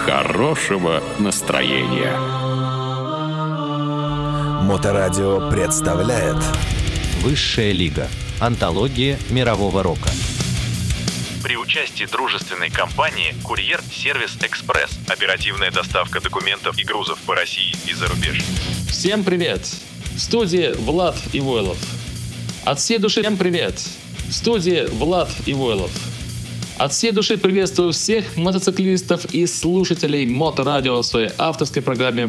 хорошего настроения. Моторадио представляет Высшая лига. Антология мирового рока. При участии дружественной компании «Курьер Сервис Экспресс». Оперативная доставка документов и грузов по России и за рубеж. Всем привет! В студии Влад и Войлов. От всей души всем привет! В студии Влад и Войлов. От всей души приветствую всех мотоциклистов и слушателей Моторадио в своей авторской программе